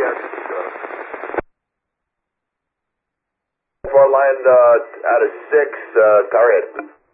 Yes. Fort land out of 6, car hit.